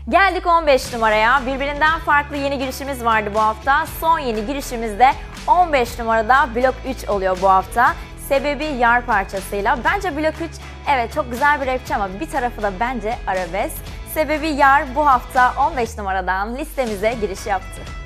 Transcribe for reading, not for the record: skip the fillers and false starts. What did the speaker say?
Geldik 15 numaraya. Birbirinden farklı yeni girişimiz vardı bu hafta. Son yeni girişimizde 15 numarada Blok 3 oluyor bu hafta. Sebebi Yar parçasıyla. Bence Blok 3 evet çok güzel bir rapçi ama bir tarafı da bence arabesk. Sebebi Yar bu hafta 15 numaradan listemize giriş yaptı.